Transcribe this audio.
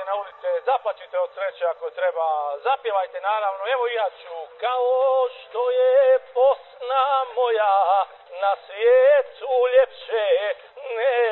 na ulice, zaplačite od sreće ako treba, zapjevajte naravno, evo i ja ću. Kao što je Bosna moja, na svijetu ljepše ne